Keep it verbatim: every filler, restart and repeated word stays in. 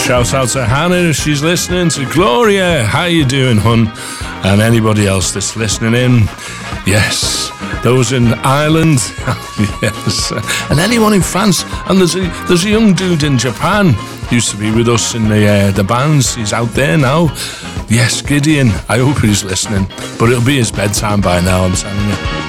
Shout out to Hannah if she's listening, to Gloria, how you doing, hun? And anybody else that's listening in. Yes, those in Ireland, yes, and anyone in France. And there's a there's a young dude in Japan, used to be with us in the uh, the bands. He's out there now. Yes, Gideon. I hope he's listening, but it'll be his bedtime by now, I'm telling you.